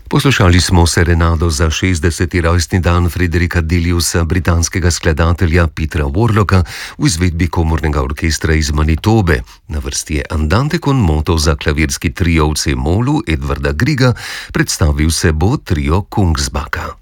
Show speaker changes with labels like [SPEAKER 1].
[SPEAKER 1] Poslušali smo serenado za 60. rojstni dan Frederika Diliusa, britanskega skladatelja Petera Warlocka v izvedbi komornega orkestra iz Manitobe. Na vrsti je Andante con moto za klavirski trio v C-molu Edvarda Grieга, predstavil se bo trio Kungsbacka.